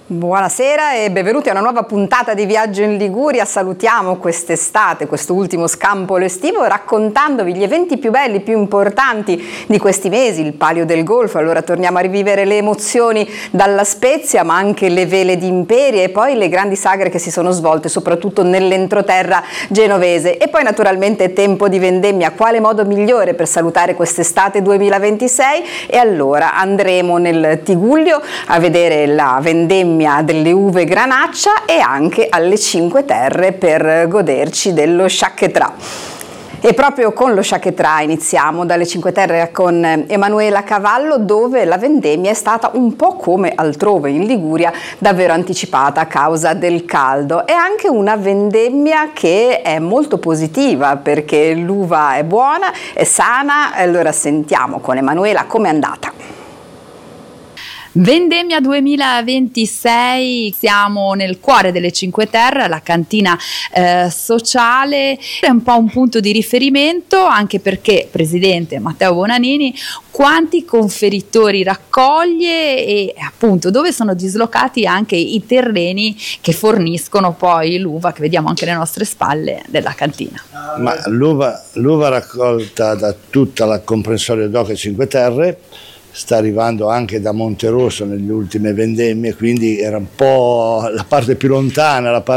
Buonasera e benvenuti a una nuova puntata di Viaggio in Liguria. Salutiamo quest'estate, questo ultimo scampolo estivo, raccontandovi gli eventi più belli, più importanti di questi mesi, il Palio del Golfo. Allora torniamo a rivivere le emozioni dalla Spezia, ma anche le vele d'Imperia e poi le grandi sagre che si sono svolte soprattutto nell'entroterra genovese. E poi naturalmente tempo di vendemmia, quale modo migliore per salutare quest'estate 2026? E allora andremo nel Tigullio a vedere la vendemmia delle uve Granaccia e anche alle Cinque Terre per goderci dello Sciacchetrà. E proprio con lo Sciacchetrà iniziamo dalle Cinque Terre con Emanuela Cavallo, dove la vendemmia è stata un po' come altrove in Liguria, davvero anticipata a causa del caldo. È anche una vendemmia che è molto positiva perché l'uva è buona, è sana. Allora sentiamo con Emanuela com'è andata. Vendemmia 2026, siamo nel cuore delle Cinque Terre, la cantina sociale, è un po' un punto di riferimento anche perché presidente Matteo Bonanini quanti conferitori raccoglie e appunto dove sono dislocati anche i terreni che forniscono poi l'uva che vediamo anche alle nostre spalle della cantina. Ma l'uva raccolta da tutta la comprensorio DOC Cinque Terre sta arrivando anche da Monterosso nelle ultime vendemmie, quindi era un po' la parte più lontana, la parte